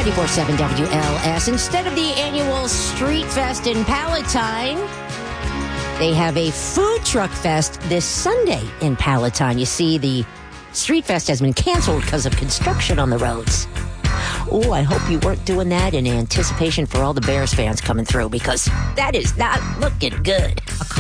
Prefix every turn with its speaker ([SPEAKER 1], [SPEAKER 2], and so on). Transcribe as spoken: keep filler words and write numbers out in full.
[SPEAKER 1] ninety-four point seven W L S. Instead of the annual Street Fest in Palatine, they have a food truck fest this Sunday in Palatine. You see, the Street Fest has been canceled because of construction on the roads. Oh, I hope you weren't doing that in anticipation for all the Bears fans coming through, because that is not looking good.